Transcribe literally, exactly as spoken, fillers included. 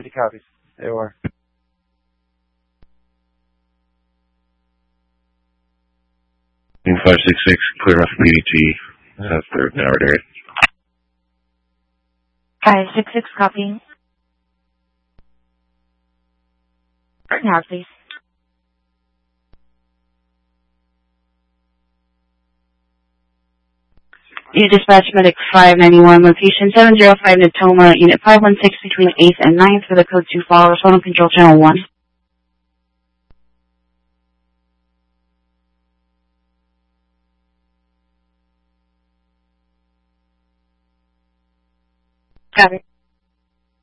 He copies. A O R. five six six, clear off P D T, uh, third Howard area. five six six, copy. Burton Howard, please. You dispatch medic five ninety-one, location seven zero five Natoma, unit five one six between eighth and ninth for the code two followers, phone control channel one. Got it.